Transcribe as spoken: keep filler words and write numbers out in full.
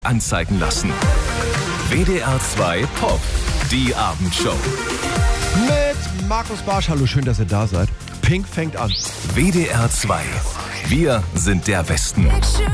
anzeigen lassen. W D R zwei Pop, die Abendshow. Mit Markus Barsch. Hallo, schön, dass ihr da seid. Pink fängt an. W D R zwei. Wir sind der Westen.